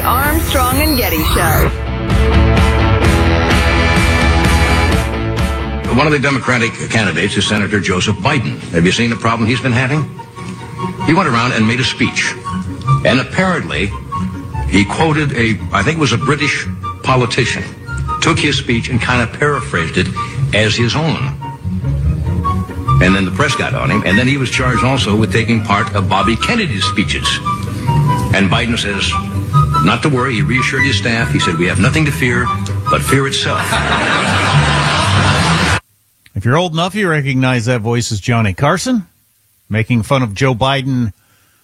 The Armstrong and Getty Show. One of the Democratic candidates is Senator Joseph Biden. Have you seen the problem he's been having? He went around and made a speech. And apparently, he quoted I think it was a British politician, took his speech and kind of paraphrased it as his own. And then the press got on him, and then he was charged also with taking part of Bobby Kennedy's speeches. And Biden says, not to worry, he reassured his staff. He said, we have nothing to fear but fear itself. If you're old enough, you recognize that voice as Johnny Carson, making fun of Joe Biden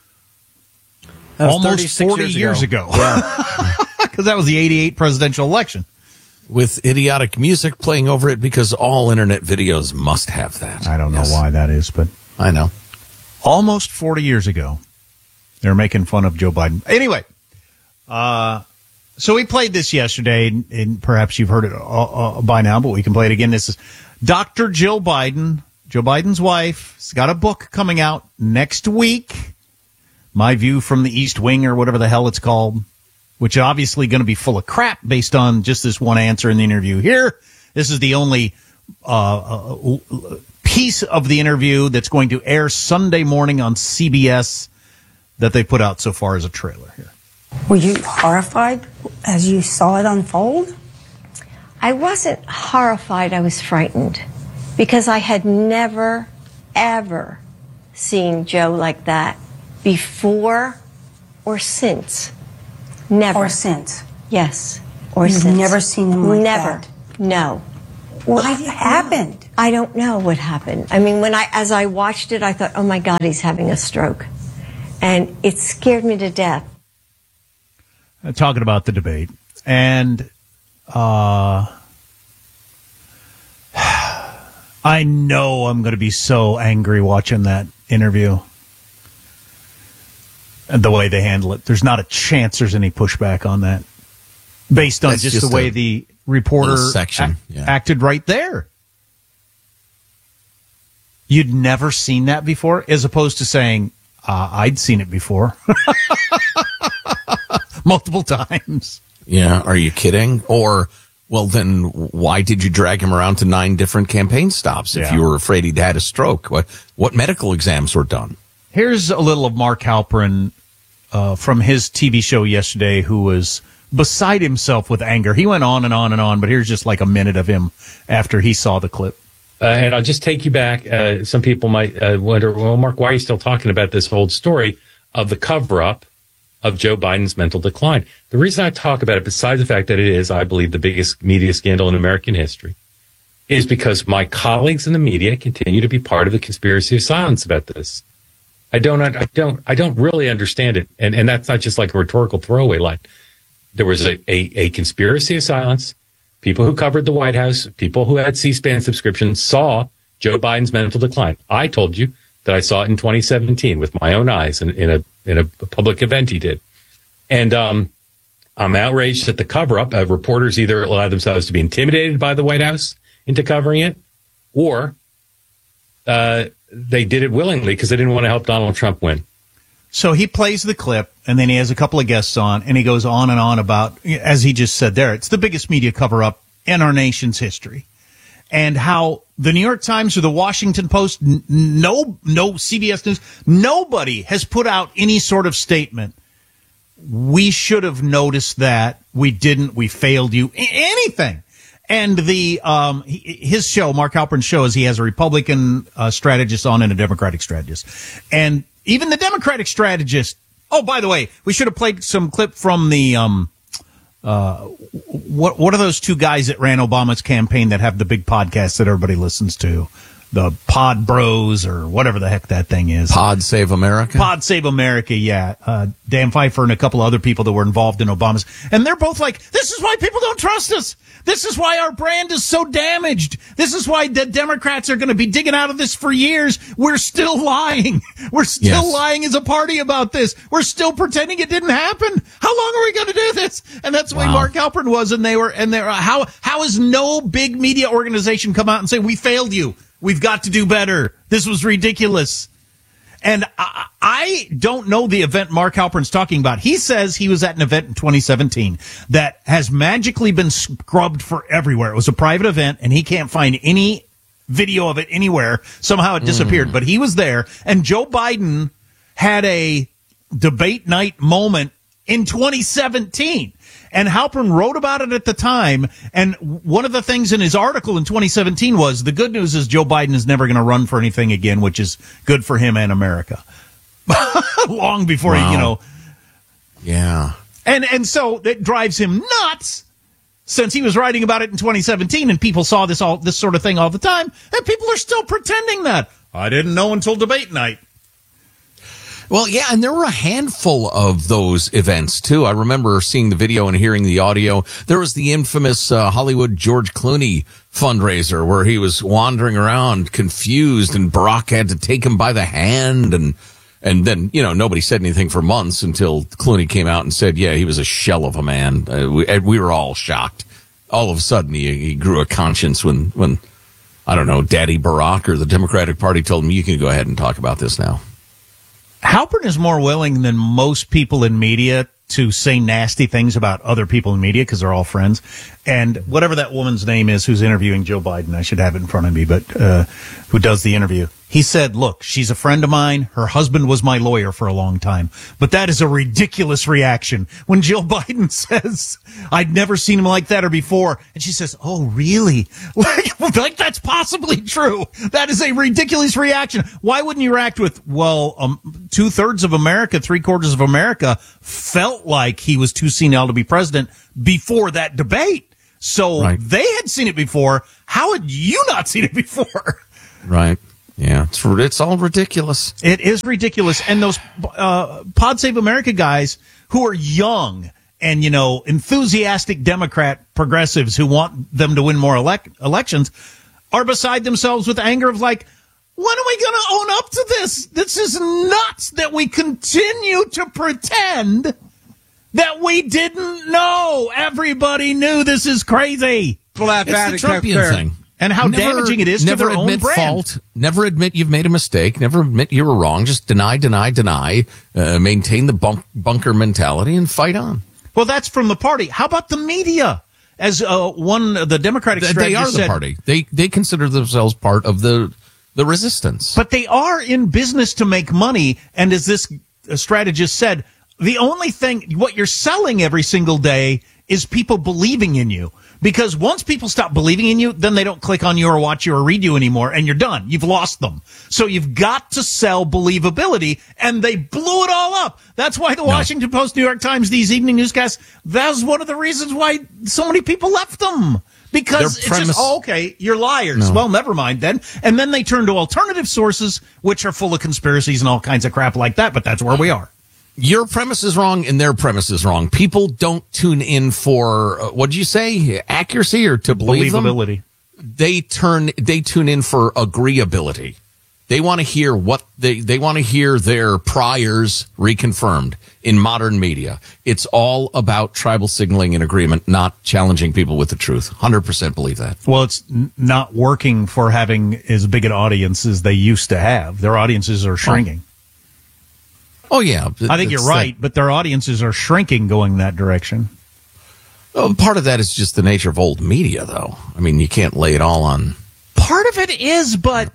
almost 40 years ago. Yeah. Because that was the 88 presidential election. With idiotic music playing over it, because all internet videos must have that. I don't know why that is, but I know. Almost 40 years ago, they were making fun of Joe Biden. Anyway, so we played this yesterday, and perhaps you've heard it by now, but we can play it again. This is Dr. Jill Biden, Joe Biden's wife. She's got a book coming out next week, My View from the East Wing, or whatever the hell it's called, which is obviously going to be full of crap based on just this one answer in the interview here. This is the only piece of the interview that's going to air Sunday morning on CBS that they put out so far as a trailer here. Were you horrified as you saw it unfold? I wasn't horrified. I was frightened because I had never, ever seen Joe like that before or since. Never. Or since? Yes. Or You've since. Never seen him like never. that? No. What happened? I don't know what happened. I mean, as I watched it, I thought, oh my God, he's having a stroke. And it scared me to death. Talking about the debate. And I know I'm going to be so angry watching that interview. And the way they handle it. There's not a chance there's any pushback on that. Based on just the way the reporter acted right there. You'd never seen that before, as opposed to saying, I'd seen it before. Multiple times. Yeah, are you kidding? Or, well, then why did you drag him around to 9 different campaign stops if you were afraid he'd had a stroke? What medical exams were done? Here's a little of Mark Halperin from his TV show yesterday, who was beside himself with anger. He went on and on and on, but here's just like a minute of him after he saw the clip. And I'll just take you back. Some people might wonder, well, Mark, why are you still talking about this old story of the cover-up of Joe Biden's mental decline? The reason I talk about it, besides the fact that it is, I believe, the biggest media scandal in American history, is because my colleagues in the media continue to be part of the conspiracy of silence about this. I don't really understand it. And that's not just like a rhetorical throwaway line. There was a conspiracy of silence. People who covered the White House, people who had C-SPAN subscriptions saw Joe Biden's mental decline. I told you that I saw it in 2017 with my own eyes in a public event he did. And I'm outraged at the cover-up. Reporters either allow themselves to be intimidated by the White House into covering it, or they did it willingly because they didn't want to help Donald Trump win. So he plays the clip, and then he has a couple of guests on, and he goes on and on about, as he just said there, it's the biggest media cover-up in our nation's history. And how the New York Times or the Washington Post, no CBS News, nobody has put out any sort of statement. We should have noticed that. We didn't. We failed you. Anything. And his show, Mark Halperin's show, is he has a Republican strategist on and a Democratic strategist. And even the Democratic strategist, oh, by the way, we should have played some clip from the, what are those two guys that ran Obama's campaign that have the big podcast that everybody listens to? The Pod Bros or whatever the heck that thing is. Pod Save America? Pod Save America, yeah. Dan Pfeiffer and a couple other people that were involved in Obama's. And they're both like, this is why people don't trust us. This is why our brand is so damaged. This is why the Democrats are going to be digging out of this for years. We're still lying. We're still lying as a party about this. We're still pretending it didn't happen. How long are we going to do this? And that's the way Mark Halperin was. And they were how has no big media organization come out and say, we failed you. We've got to do better. This was ridiculous. And I don't know the event Mark Halpern's talking about. He says he was at an event in 2017 that has magically been scrubbed for everywhere. It was a private event, and he can't find any video of it anywhere. Somehow it disappeared, but he was there. And Joe Biden had a debate night moment in 2017. And Halpern wrote about it at the time. And one of the things in his article in 2017 was the good news is Joe Biden is never going to run for anything again, which is good for him and America. Long before he, Yeah. And so it drives him nuts since he was writing about it in 2017 and people saw this sort of thing all the time. And people are still pretending that. I didn't know until debate night. Well, yeah, and there were a handful of those events, too. I remember seeing the video and hearing the audio. There was the infamous Hollywood George Clooney fundraiser where he was wandering around confused and Barack had to take him by the hand. And then, nobody said anything for months until Clooney came out and said, yeah, he was a shell of a man. We were all shocked. All of a sudden, he grew a conscience when, I don't know, Daddy Barack or the Democratic Party told him, you can go ahead and talk about this now. Halpern is more willing than most people in media to say nasty things about other people in media because they're all friends. And whatever that woman's name is who's interviewing Joe Biden, I should have it in front of me, but who does the interview. He said, look, she's a friend of mine. Her husband was my lawyer for a long time. But that is a ridiculous reaction when Jill Biden says, I'd never seen him like that or before. And she says, oh, really? Like that's possibly true. That is a ridiculous reaction. Why wouldn't you react with, well, 2/3 of America, 3/4 of America felt like he was too senile to be president before that debate. So They had seen it before. How had you not seen it before? Right. Yeah, it's all ridiculous. It is ridiculous. And those Pod Save America guys who are young and, enthusiastic Democrat progressives who want them to win more elections are beside themselves with anger of like, when are we going to own up to this? This is nuts that we continue to pretend that we didn't know. Everybody knew this is crazy. Well, it's the Trumpian thing. And how damaging it is to their own brand. Never admit fault. Never admit you've made a mistake. Never admit you were wrong. Just deny. Maintain the bunker mentality and fight on. Well, that's from the party. How about the media? As the Democratic strategist they are the said, party. They consider themselves part of the resistance. But they are in business to make money. And as this strategist said, the only thing, what you're selling every single day is people believing in you. Because once people stop believing in you, then they don't click on you or watch you or read you anymore, and you're done. You've lost them. So you've got to sell believability, and they blew it all up. That's why the Washington Post, New York Times, these evening newscasts, that's one of the reasons why so many people left them. Because it's just, okay, you're liars. No. Well, never mind then. And then they turn to alternative sources, which are full of conspiracies and all kinds of crap like that, but that's where we are. Your premise is wrong and their premise is wrong. People don't tune in for, what'd you say, accuracy or to believe believability. Them? They tune in for agreeability. They want to hear they want to hear their priors reconfirmed in modern media. It's all about tribal signaling and agreement, not challenging people with the truth. 100% believe that. Well, it's not working for having as big an audience as they used to have. Their audiences are shrinking. Oh, yeah. I think you're right, but their audiences are shrinking going that direction. Oh, part of that is just the nature of old media, though. I mean, you can't lay it all on. Part of it is, but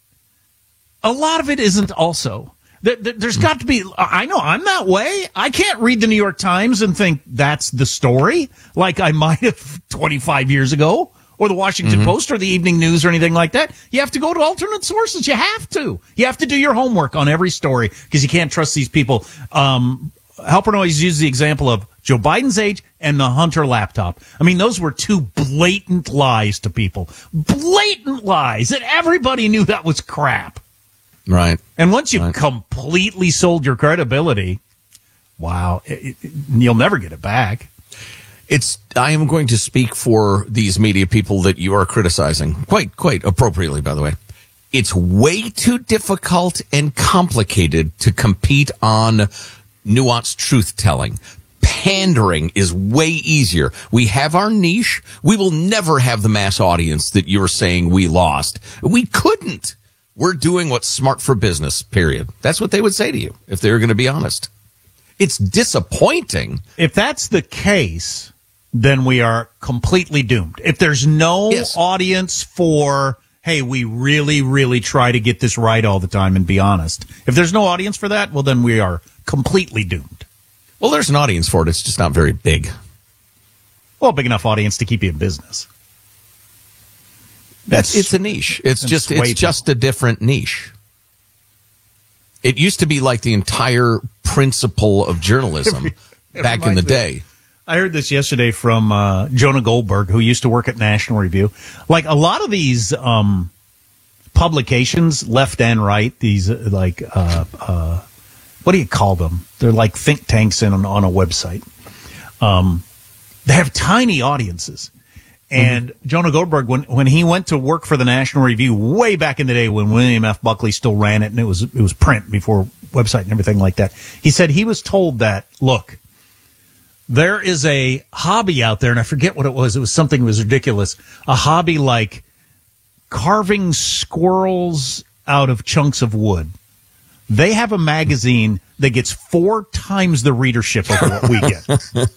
a lot of it isn't also. There's got to be, I know I'm that way. I can't read the New York Times and think that's the story like I might have 25 years ago. Or the Washington Post or the Evening News or anything like that. You have to go to alternate sources. You have to. You have to do your homework on every story because you can't trust these people. Halpern always uses the example of Joe Biden's age and the Hunter laptop. I mean, those were two blatant lies to people. Blatant lies that everybody knew that was crap. Right. And once you've completely sold your credibility, wow, you'll never get it back. I am going to speak for these media people that you are criticizing, quite appropriately, by the way. It's way too difficult and complicated to compete on nuanced truth-telling. Pandering is way easier. We have our niche. We will never have the mass audience that you're saying we lost. We couldn't. We're doing what's smart for business, period. That's what they would say to you if they were going to be honest. It's disappointing. If that's the case, then we are completely doomed. If there's no audience for, hey, we really, really try to get this right all the time and be honest. If there's no audience for that, well, then we are completely doomed. Well, there's an audience for it. It's just not very big. Well, big enough audience to keep you in business. It's a niche. It's just a different niche. It used to be like the entire principle of journalism back in the day. I heard this yesterday from Jonah Goldberg, who used to work at National Review. Like a lot of these publications, left and right, these what do you call them? They're like think tanks on a website. They have tiny audiences. And Jonah Goldberg, when he went to work for the National Review way back in the day when William F. Buckley still ran it and it was print before website and everything like that, he said he was told that, look, there is a hobby out there, and I forget what it was. It was something that was ridiculous. A hobby like carving squirrels out of chunks of wood. They have a magazine that gets 4 times the readership of what we get.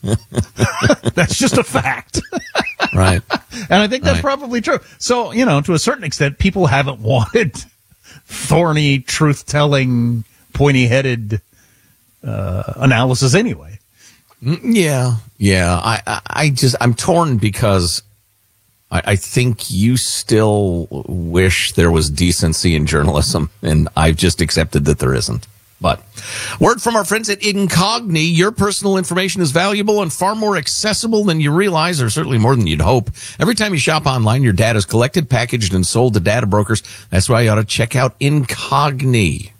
That's just a fact. Right. And I think that's probably true. So, to a certain extent, people haven't wanted thorny, truth-telling, pointy-headed analysis anyway. Yeah. I'm torn because I think you still wish there was decency in journalism, and I've just accepted that there isn't. But word from our friends at Incogni, your personal information is valuable and far more accessible than you realize, or certainly more than you'd hope. Every time you shop online, your data is collected, packaged, and sold to data brokers. That's why you ought to check out Incogni.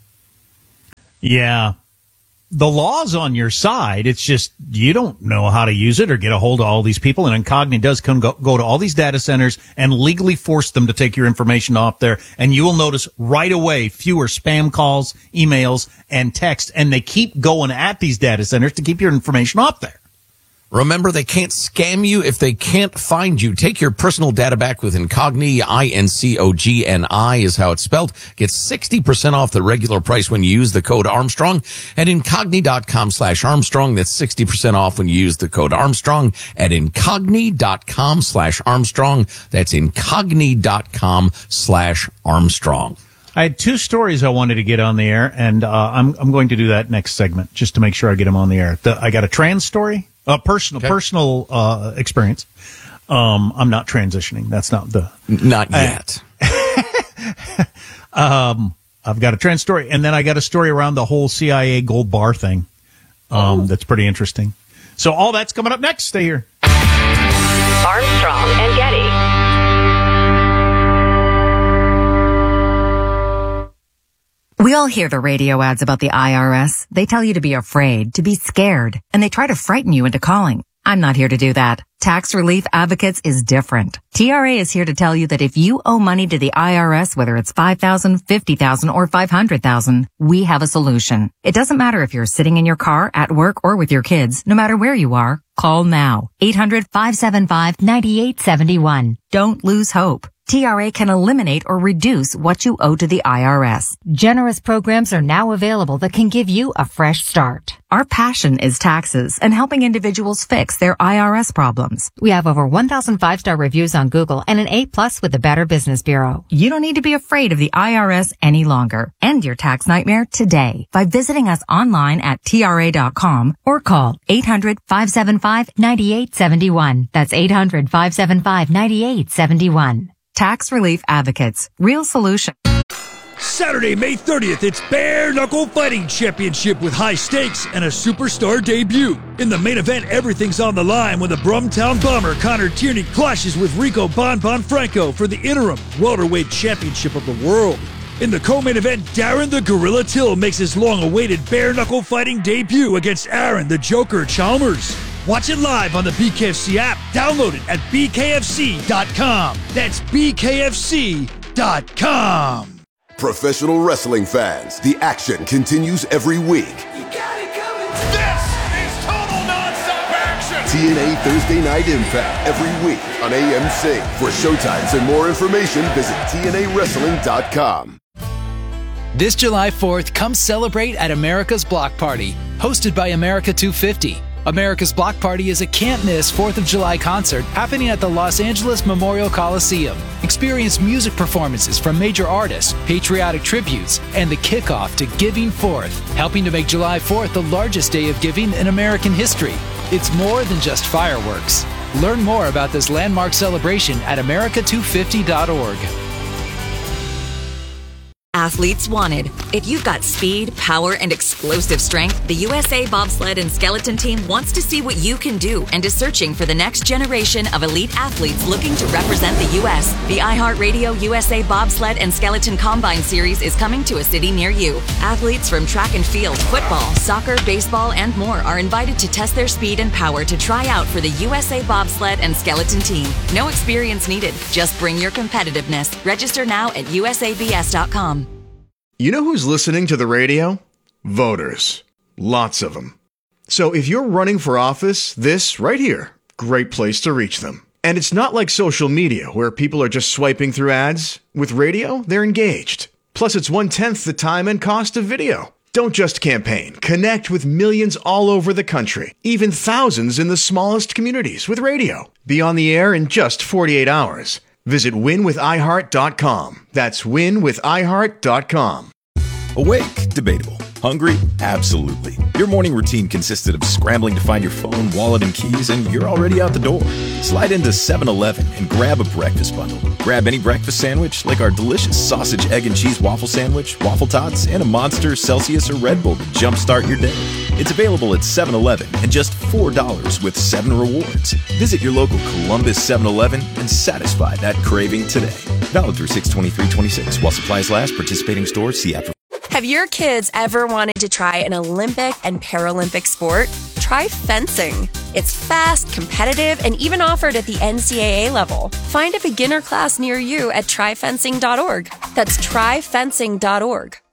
Yeah. The law's on your side. It's just you don't know how to use it or get a hold of all these people. And Incogni does go to all these data centers and legally force them to take your information off there. And you will notice right away fewer spam calls, emails, and texts. And they keep going at these data centers to keep your information off there. Remember, they can't scam you if they can't find you. Take your personal data back with Incogni. Incogni is how it's spelled. Get 60% off the regular price when you use the code Armstrong at Incogni.com/Armstrong. That's 60% off when you use the code Armstrong at Incogni.com/Armstrong. That's Incogni.com/Armstrong. I had 2 stories I wanted to get on the air, and I'm going to do that next segment just to make sure I get them on the air. I got a trans story. Personal experience. I'm not transitioning. That's not not yet. I've got a trans story, and then I got a story around the whole CIA gold bar thing. That's pretty interesting. So all that's coming up next. Stay here. Armstrong and Getty. We all hear the radio ads about the IRS. They tell you to be afraid, to be scared, and they try to frighten you into calling. I'm not here to do that. Tax Relief Advocates is different. TRA is here to tell you that if you owe money to the IRS, whether it's $5,000, $50,000, or $500,000, we have a solution. It doesn't matter if you're sitting in your car, at work, or with your kids. No matter where you are, call now. 800-575-9871. Don't lose hope. TRA can eliminate or reduce what you owe to the IRS. Generous programs are now available that can give you a fresh start. Our passion is taxes and helping individuals fix their IRS problems. We have over 1,000 5-star reviews on Google and an A+ with the Better Business Bureau. You don't need to be afraid of the IRS any longer. End your tax nightmare today by visiting us online at TRA.com or call 800-575-9871. That's 800-575-9871. Tax Relief Advocates. Real solution. Saturday, May 30th, it's Bare Knuckle Fighting Championship with high stakes and a superstar debut. In the main event, everything's on the line when the Brumtown Bomber Connor Tierney clashes with Rico Bon Franco for the interim welterweight championship of the world. In the co-main event, Darren the Gorilla Till makes his long-awaited bare knuckle fighting debut against Aaron the Joker Chalmers. Watch it live on the BKFC app. Download it at BKFC.com. That's BKFC.com. Professional wrestling fans, the action continues every week. You got it coming. This is total nonstop action. TNA Thursday Night Impact every week on AMC. For showtimes and more information, visit TNAWrestling.com. This July 4th, come celebrate at America's Block Party, hosted by America 250. America's Block Party is a can't-miss 4th of July concert happening at the Los Angeles Memorial Coliseum. Experience music performances from major artists, patriotic tributes, and the kickoff to Giving Fourth, helping to make July 4th the largest day of giving in American history. It's more than just fireworks. Learn more about this landmark celebration at america250.org. Athletes wanted. If you've got speed, power, and explosive strength, the USA Bobsled and Skeleton Team wants to see what you can do and is searching for the next generation of elite athletes looking to represent the U.S. The iHeartRadio USA Bobsled and Skeleton Combine Series is coming to a city near you. Athletes from track and field, football, soccer, baseball, and more are invited to test their speed and power to try out for the USA Bobsled and Skeleton Team. No experience needed. Just bring your competitiveness. Register now at usabs.com. You know who's listening to the radio? Voters. Lots of them. So if you're running for office, this right here, great place to reach them. And it's not like social media where people are just swiping through ads. With radio, they're engaged. Plus, it's 1/10 the time and cost of video. Don't just campaign. Connect with millions all over the country, even thousands in the smallest communities with radio. Be on the air in just 48 hours. Visit winwithiheart.com. That's winwithiheart.com. Awake? Debatable. Hungry? Absolutely. Your morning routine consisted of scrambling to find your phone, wallet, and keys, and you're already out the door. Slide into 7-Eleven and grab a breakfast bundle. Grab any breakfast sandwich, like our delicious sausage, egg, and cheese waffle sandwich, waffle tots, and a Monster, Celsius, or Red Bull to jumpstart your day. It's available at 7-Eleven and just $4 with 7 rewards. Visit your local Columbus 7-Eleven and satisfy that craving today. Valid through 6/23/26 while supplies last. Participating stores. See after. Have your kids ever wanted to try an Olympic and Paralympic sport? Try fencing. It's fast, competitive, and even offered at the NCAA level. Find a beginner class near you at tryfencing.org. That's tryfencing.org.